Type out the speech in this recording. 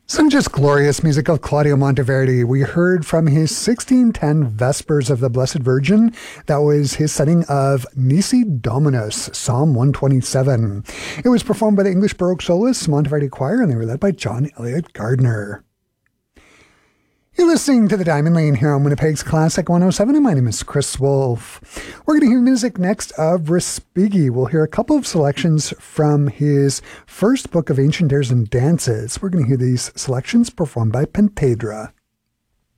Some just glorious music of Claudio Monteverdi. We heard from his 1610 Vespers of the Blessed Virgin. That was his setting of Nisi Dominus, Psalm 127. It was performed by the English Baroque soloists Monteverdi Choir, and they were led by John Elliott Gardner. You're listening to the Diamond Lane here on Winnipeg's Classic 107, and my name is Chris Wolf. We're going to hear music next of Respighi. We'll hear a couple of selections from his first book of Ancient Airs and Dances. We're going to hear these selections performed by Pentadra.